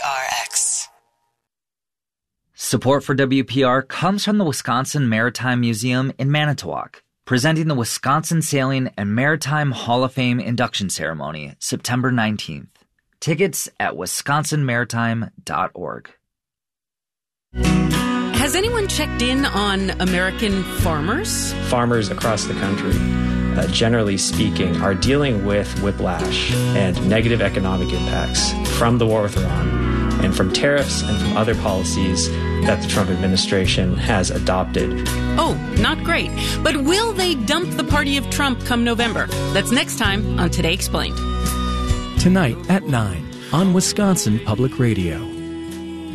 WPRX. Support for WPR comes from the Wisconsin Maritime Museum in Manitowoc, presenting the Wisconsin Sailing and Maritime Hall of Fame induction ceremony, September 19th. Tickets at wisconsinmaritime.org. Has anyone checked in on American farmers? Farmers across the country, generally speaking, are dealing with whiplash and negative economic impacts from the war with Iran and from tariffs and from other policies that the Trump administration has adopted. Oh, not great. But will they dump the party of Trump come November? That's next time on Today Explained. Tonight at 9 on Wisconsin Public Radio.